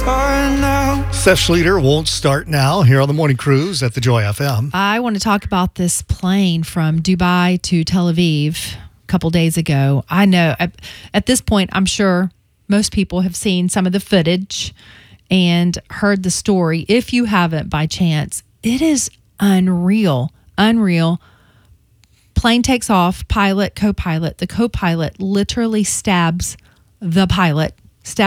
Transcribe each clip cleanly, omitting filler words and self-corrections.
Seth Schlueter won't start now here on the Morning Cruise at the Joy FM. I want to talk about this plane from Dubai to Tel Aviv a couple days ago. I know at this point, I'm sure most people have seen some of the footage and heard the story. If you haven't by chance, it is unreal. Plane takes off, pilot, co-pilot. The co-pilot literally stabs the pilot.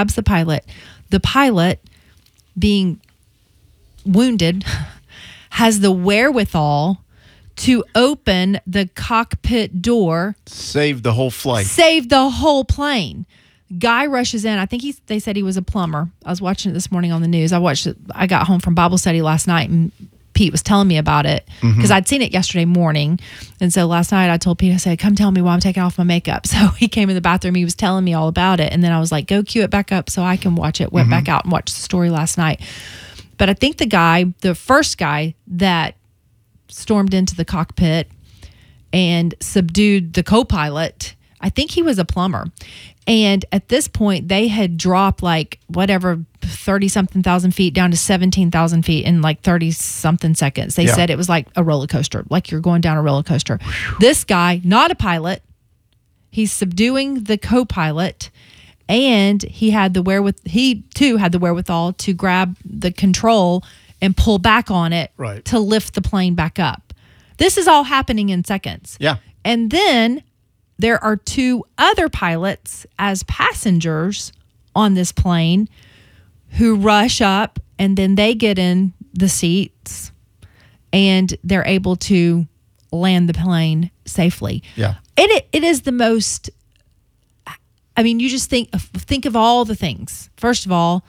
The pilot, being wounded, has the wherewithal to open the cockpit door. Save the whole flight. Save the whole plane. Guy rushes in. I think they said he was a plumber. I was watching it this morning on the news. I got home from Bible study last night, and Pete was telling me about it because I'd seen it yesterday morning. And so last night I told Pete, I said, come tell me why I'm taking off my makeup. So he came in the bathroom. He was telling me all about it. And then I was like, go cue it back up so I can watch it. Went back out and watched the story last night. But I think the first guy that stormed into the cockpit and subdued the co-pilot, I think he was a plumber. And at this point, they had dropped 30-something thousand feet down to 17,000 feet in 30-something seconds. They said it was like a roller coaster, like you're going down a roller coaster. This guy, not a pilot, he's subduing the co-pilot, and he too had the wherewithal to grab the control and pull back on it to lift the plane back up. This is all happening in seconds. Yeah. And then there are two other pilots as passengers on this plane who rush up, and then they get in the seats and they're able to land the plane safely. Yeah. It is the most, I mean, you just think of all the things. First of all,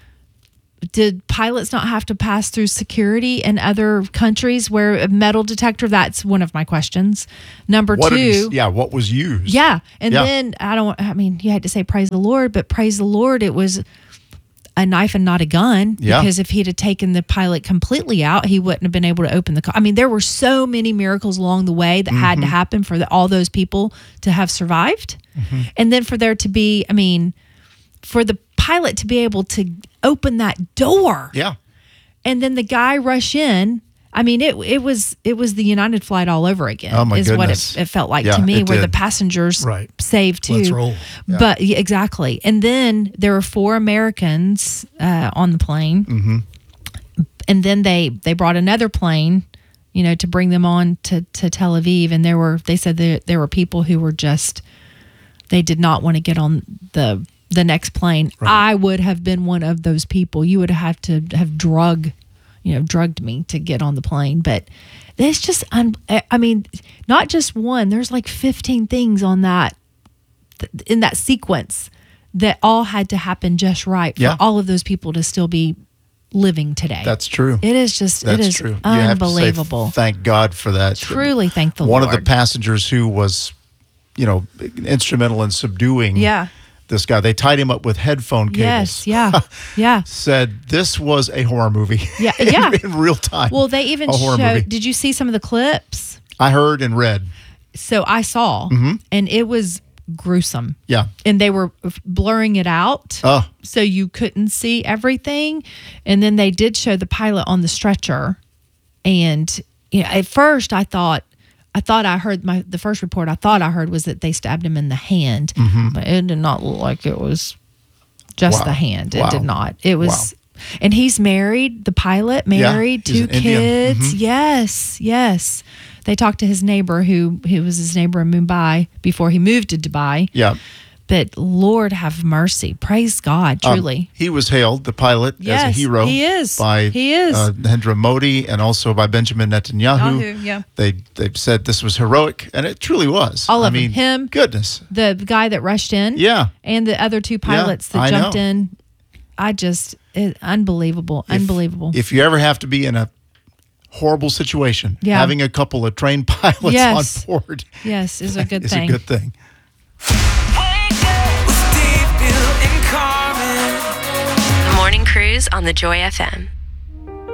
did pilots not have to pass through security in other countries where a metal detector? That's one of my questions. Number two. What was used? Yeah. And then you had to say praise the Lord, but praise the Lord, it was a knife and not a gun. Yeah. Because if he'd have taken the pilot completely out, he wouldn't have been able to open the car. I mean, there were so many miracles along the way that had to happen for all those people to have survived. And then for there to be, for the pilot to be able to open that door. Yeah. And then the guy rush in. It was the United flight all over again. Oh my is goodness. What it felt like to me, where the passengers saved too. Let's roll. Yeah. But exactly. And then there were 4 Americans on the plane. And then they brought another plane, to bring them on to Tel Aviv. And they said that there were people who were they did not want to get on the next plane. I would have been one of those people. You would have to have drugged me to get on the plane. But it's just, not just one. There's 15 things on that, in that sequence, that all had to happen just right for all of those people to still be living today. That's true. It is just, That's it is true. Unbelievable. You have to say, thank God for that. Truly thank the One Lord. of the passengers who was, instrumental in subduing this guy, they tied him up with headphone cables. Yes, Said this was a horror movie. Yeah. in real time. Well, they even showed, did you see some of the clips? I heard and read. So I saw, and it was gruesome. Yeah. And they were blurring it out so you couldn't see everything. And then they did show the pilot on the stretcher. And at first I thought I heard the first report I thought I heard was that they stabbed him in the hand, but it did not look like it was just the hand. It did not. It was, and he's married, the pilot, married, 2 kids. Yes. They talked to his neighbor who was his neighbor in Mumbai before he moved to Dubai. Yeah. But Lord have mercy. Praise God, truly. He was hailed, the pilot, as a hero. He is. By Narendra Modi and also by Benjamin Netanyahu. They've said this was heroic, and it truly was. All of them. Him. Goodness. The guy that rushed in. Yeah. And the other 2 pilots that jumped in. Unbelievable. Unbelievable. If you ever have to be in a horrible situation, having a couple of trained pilots on board is a good thing. Is a good thing. Morning Cruise on the Joy FM.